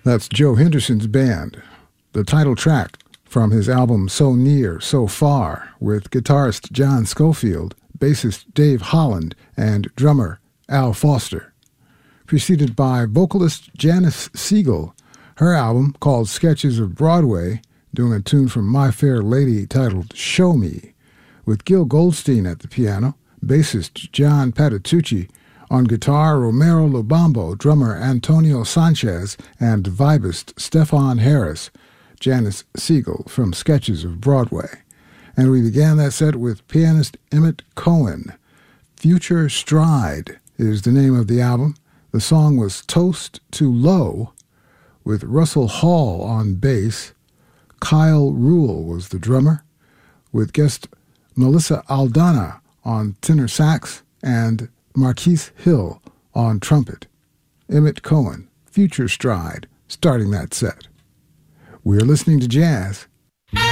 That's Joe Henderson's band. The title track from his album So Near, So Far, with guitarist John Schofield, bassist Dave Holland, and drummer Al Foster. Preceded by vocalist Janice Siegel, her album called Sketches of Broadway, doing a tune from My Fair Lady titled Show Me, with Gil Goldstein at the piano, bassist John Patitucci, on guitar Romero Lobambo, drummer Antonio Sanchez, and vibist Stefan Harris, Janice Siegel from Sketches of Broadway. And we began that set with pianist Emmett Cohen. Future Stride is the name of the album. The song was Toast to Low, with Russell Hall on bass. Kyle Rule was the drummer, with guest Melissa Aldana on tenor sax and Marquise Hill on trumpet. Emmett Cohen, Future Stride, starting that set. We're listening to jazz